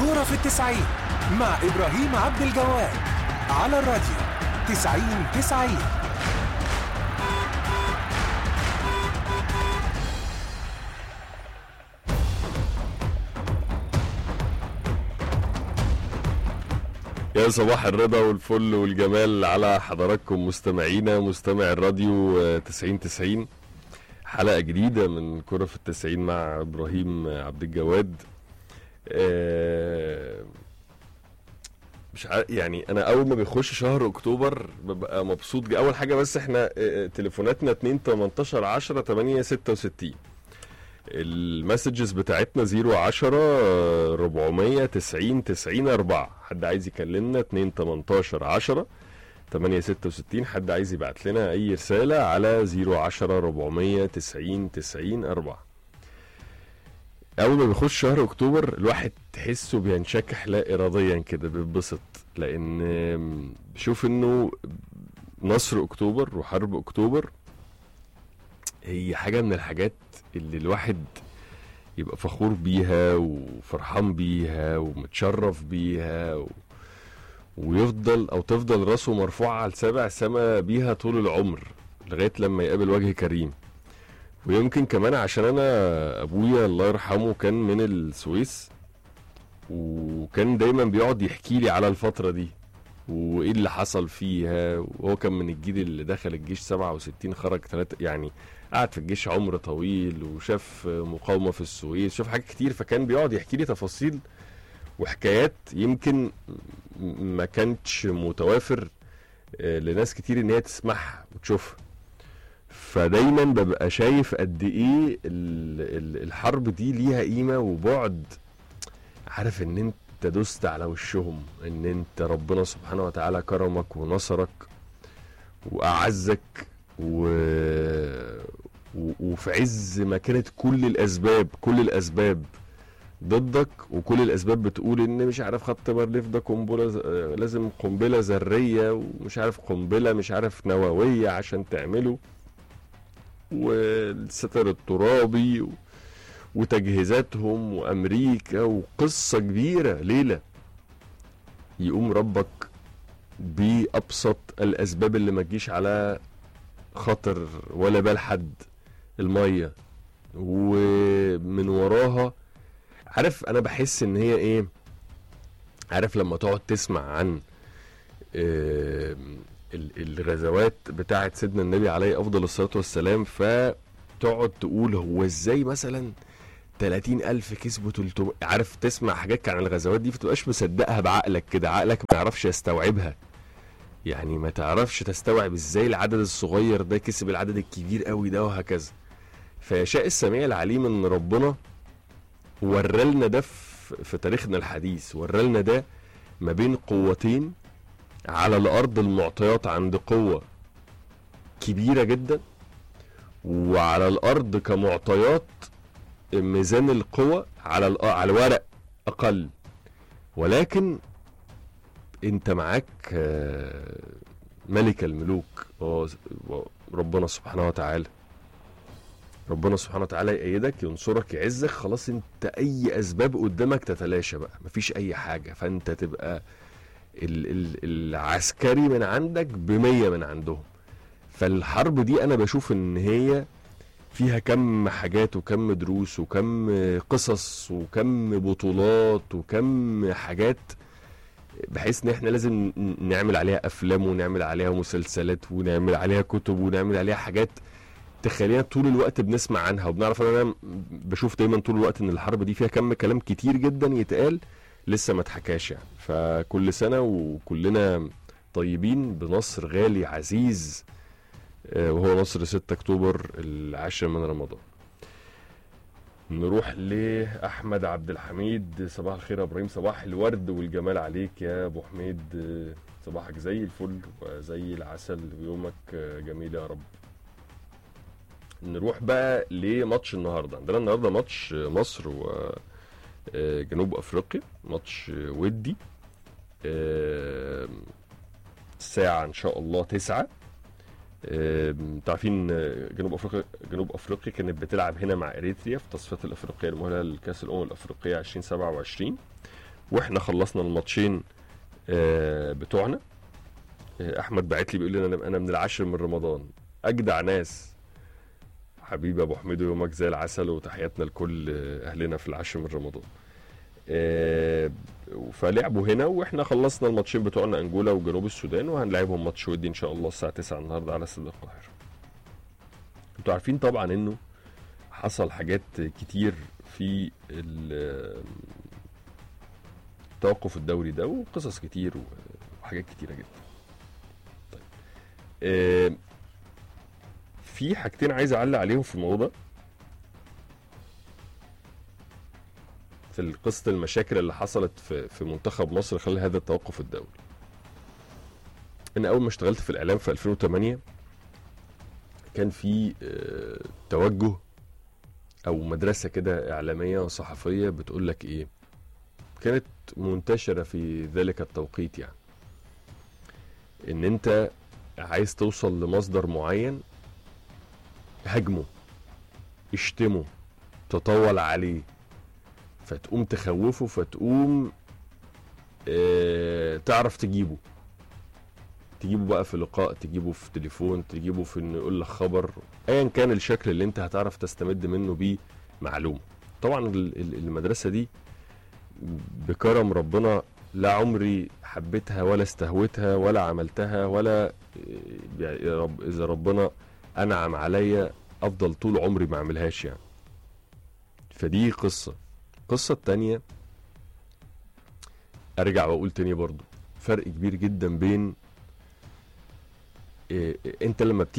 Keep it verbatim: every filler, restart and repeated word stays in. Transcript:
كورة في التسعين مع إبراهيم عبد الجواد على الراديو تسعين تسعين. يا صباح الرضا والفل والجمال على حضراتكم مستمعينا مستمع الراديو تسعين تسعين. حلقة جديدة من كرة في التسعين مع إبراهيم عبد الجواد. مش عارف يعني أنا أول ما بيخش شهر أكتوبر ببقى مبسوط جدا. أول حاجة بس إحنا تليفوناتنا اتنين تمنتاشر عشرة تمانية ستة وستين، المسجز بتاعتنا زيرو عشرة ربعمية تسعين تسعين أربعة. حد عايز يكلمنا اتنين تمنتاشر عشرة تمانية ستة وستين. حد عايز يبعت لنا أي رسالة على زيرو عشرة ربعمية تسعين تسعين أربعة. أول ما بيخش شهر أكتوبر الواحد تحسه بينشكح لا إراديا كده، بيتبسط، لأن بشوف إنه نصر أكتوبر وحرب أكتوبر هي حاجة من الحاجات اللي الواحد يبقى فخور بيها وفرحان بيها ومتشرف بيها و... ويفضل او تفضل راسه مرفوعة على سابع سما بيها طول العمر لغاية لما يقابل وجه كريم. ويمكن كمان عشان انا ابويا الله يرحمه كان من السويس، وكان دايما بيقعد يحكي لي على الفترة دي وايه اللي حصل فيها. وهو كان من الجيل اللي دخل الجيش سبعة وستين خرج ثلاثة، يعني قعد في الجيش عمر طويل وشاف مقاومة في السويس، شاف حاجات كتير. فكان بيقعد يحكي لي تفاصيل وحكايات يمكن ما كانتش متوافر لناس كتير ان هي تسمعها وتشوفها. فدايما ببقى شايف قد ايه الحرب دي ليها قيمة وبعد، عارف ان انت دوست على وشهم، ان انت ربنا سبحانه وتعالى كرمك ونصرك واعزك و... و... وفي عز ما كانت كل الاسباب كل الاسباب ضدك، وكل الاسباب بتقول ان مش عارف خط بارليف ده قنبله ز... لازم قنبله ذريه، ومش عارف قنبله مش عارف نوويه عشان تعمله، والستر الترابي و... وتجهيزاتهم وامريكا وقصه كبيره ليله. يقوم ربك بأبسط الأسباب اللي ما تجيش على خاطر ولا بال حد، المية، ومن وراها عارف أنا بحس إن هي إيه، عارف لما تقعد تسمع عن آه الغزوات بتاعة سيدنا النبي عليه أفضل الصلاة والسلام، فتقعد تقول هو إزاي مثلا تلاتين ألف كسبوا تلتمية. عارف تسمع حاجات عن الغزوات دي فتبقاش مصدقها بعقلك كده، عقلك ما يعرفش يستوعبها، يعني ما تعرفش تستوعب ازاي العدد الصغير ده كسب العدد الكبير قوي ده وهكذا. فيشاء السميع العليم ان ربنا ورلنا ده في تاريخنا الحديث، ورلنا ده ما بين قوتين على الارض، المعطيات عند قوة كبيرة جدا، وعلى الارض كمعطيات ميزان القوة على على الورق اقل، ولكن انت معاك ملك الملوك ربنا سبحانه وتعالى. ربنا سبحانه وتعالى يأيدك ينصرك يعزك، خلاص انت اي اسباب قدامك تتلاشى بقى، مفيش اي حاجة، فانت تبقى العسكري من عندك بمية من عندهم. فالحرب دي انا بشوف ان هي فيها كم حاجات وكم دروس وكم قصص وكم بطولات وكم حاجات، بحيث ان احنا لازم نعمل عليها افلام ونعمل عليها مسلسلات ونعمل عليها كتب ونعمل عليها حاجات تخلينا طول الوقت بنسمع عنها وبنعرف. انا بشوف دايما طول الوقت ان الحرب دي فيها كم كلام كتير جدا يتقال لسه ما اتحكاش يعني. فكل سنة وكلنا طيبين بنصر غالي عزيز، وهو نصر ستة اكتوبر العاشر من رمضان. نروح لأحمد عبد الحميد. صباح الخير يا إبراهيم، صباح الورد والجمال عليك يا أبو حميد، صباحك زي الفل وزي العسل ويومك جميل يا رب. نروح بقى لماتش النهاردة. عندنا النهاردة ماتش مصر وجنوب أفريقيا، ماتش ودي الساعة إن شاء الله تسعة. تعرفين جنوب افريقيا جنوب افريقيا كانت بتلعب هنا مع اريتريا في تصفيات الافريقيه المؤهله لكاس الامم الافريقيه ألفين وسبعة وعشرين، واحنا خلصنا الماتشين آه بتوعنا. آه احمد بعت لي بيقول لي انا انا من العاشر من رمضان، اجدع ناس. حبيبي ابو حميد يومك زي العسل، وتحياتنا لكل اهلنا في العاشر من رمضان. آه فلعبوا هنا، واحنا خلصنا الماتشين بتوعنا انجولا وجنوب السودان، وهنلعبهم ماتش ودي ان شاء الله الساعه تسعة النهارده على استاد القاهره. انتوا عارفين طبعا انه حصل حاجات كتير في التوقف الدوري ده، وقصص كتير وحاجات كتيره جدا. طيب آه في حاجتين عايز اعلق عليهم في الموضوع ده، في قصة المشاكل اللي حصلت في في منتخب مصر خلال هذا التوقف الدولي. انا اول ما اشتغلت في الاعلام في ألفين وثمانية كان في اه توجه او مدرسة كده اعلامية وصحفية بتقول لك ايه، كانت منتشرة في ذلك التوقيت، يعني ان انت عايز توصل لمصدر معين، هاجمه، اشتمه، تطول عليه، فتقوم تخوفه، فتقوم اه تعرف تجيبه تجيبه بقى في لقاء، تجيبه في تليفون، تجيبه في انه يقول لك خبر، ايا كان الشكل اللي انت هتعرف تستمد منه بيه معلومه. طبعا المدرسه دي بكرم ربنا لا عمري حبيتها ولا استهوتها ولا عملتها، ولا اذا ربنا انعم عليا افضل طول عمري ما اعملهاش يعني. فدي قصه. القصه التانية ارجع واقول تاني برضو، فرق كبير جدا بين إيه انت لما بتيجي